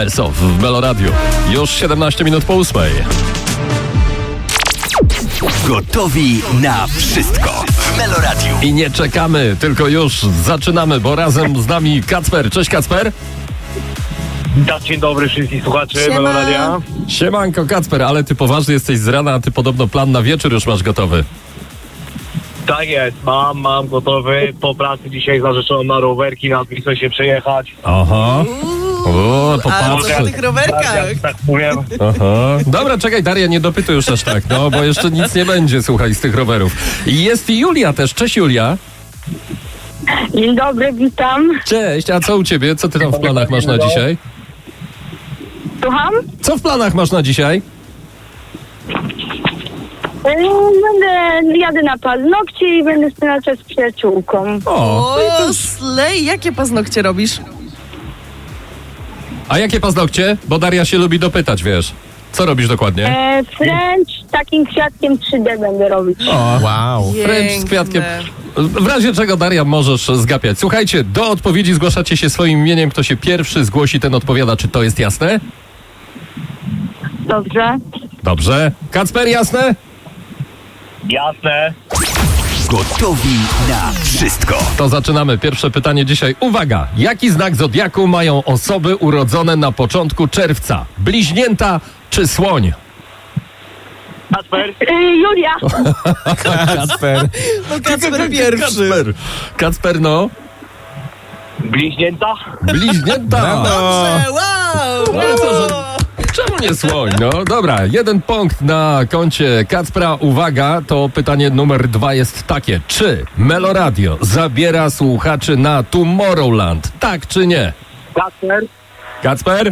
Elso w Meloradiu. Już 17 minut po 8. Gotowi na wszystko w Meloradiu. I nie czekamy, tylko już zaczynamy, bo razem z nami Kacper. Cześć Kacper. Dzień dobry wszystkich słuchaczy Siema. Meloradia. Siemanko Kacper, ale ty poważny jesteś z rana, a ty podobno plan na wieczór już masz gotowy. Tak jest, mam gotowy. Po pracy dzisiaj z narzeczoną na rowerki, na Wisłę się przejechać. Aha. O, A co popatrzę. na tych rowerkach? Tak powiem. Aha. Dobra, czekaj Daria, nie dopytuj już aż tak, no bo jeszcze nic nie będzie, słuchaj, z tych rowerów. I jest i Julia też. Cześć Julia. Dzień dobry, witam. Cześć, a co u ciebie? Co ty tam w planach masz na dzisiaj? Słucham? Co w planach masz na dzisiaj? Jadę na paznokcie i będę spędzać czas z przyjaciółką. O, O, slej, jakie paznokcie robisz? a jakie paznokcie? Bo Daria się lubi dopytać, wiesz. Co robisz dokładnie? French takim kwiatkiem 3D będę robić. O, Wow. French z kwiatkiem. W razie czego, Daria, możesz zgapiać. Słuchajcie, do odpowiedzi zgłaszacie się swoim imieniem. Kto się pierwszy zgłosi, ten odpowiada. Czy to jest jasne? Dobrze. Dobrze. Kacper, jasne? Jasne. Gotowi na wszystko. To zaczynamy. Pierwsze pytanie dzisiaj. Uwaga! Jaki znak zodiaku mają osoby urodzone na początku czerwca? Bliźnięta czy słoń? Kacper. Julia. Kacper. No Kacper pierwszy. Kacper, no. Bliźnięta. Bliźnięta. Dobrze, wow! No i co, że... Czemu nie słoń? No dobra, 1 punkt na koncie Kacpra. Uwaga, to pytanie numer 2 jest takie. Czy Meloradio zabiera słuchaczy na Tomorrowland? Tak czy nie? Kacper. Kacper?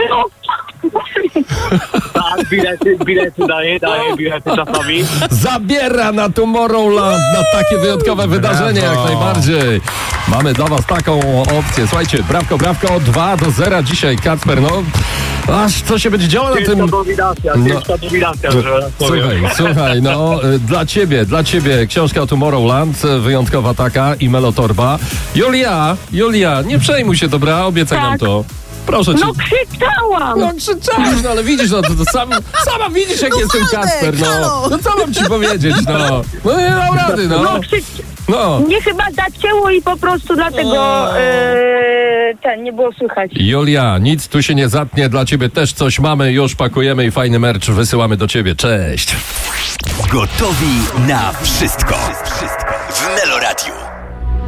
Tak, bilety daję bilety czasami. Zabiera na Tomorrowland, na takie wyjątkowe wydarzenie, jak najbardziej. Mamy dla was taką opcję. Słuchajcie, brawko, 2-0 dzisiaj, Kacper, no. Aż co się będzie działo na tym... Ciężka dominacja, że tak powiem. Słuchaj, no, dla ciebie książka Tomorrowland, wyjątkowa taka i melotorba. Julia, nie przejmuj się, dobra? Obiecaj nam Tak. to. Proszę cię. No krzyczałam. No krzyczałeś, no ale widzisz, no to sama widzisz, jak jestem Władek, Kacper, no. halo. No co mam ci powiedzieć, no. No nie dam rady, no. No No. mnie chyba zacięło i po prostu dlatego nie było słychać. Julia, nic tu się nie zatnie, dla ciebie też coś mamy, już pakujemy i fajny merch wysyłamy do ciebie. Cześć. Gotowi na wszystko w Meloradiu.